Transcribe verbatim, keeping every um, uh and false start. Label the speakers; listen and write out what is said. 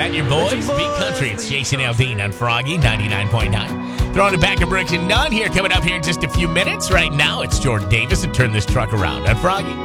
Speaker 1: that your boys? Big Country. It's Jason Aldean on Froggy ninety-nine point nine. Throwing it back to Brooks and Dunn here, coming up here in just a few minutes. Right now, it's Jordan Davis and Turn This Truck Around on Froggy.